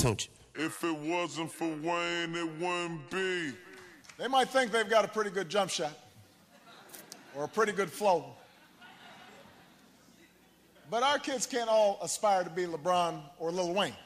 told you. If it wasn't for Wayne, it wouldn't be. They might think they've got a pretty good jump shot or a pretty good flow. But our kids can't all aspire to be LeBron or Lil Wayne.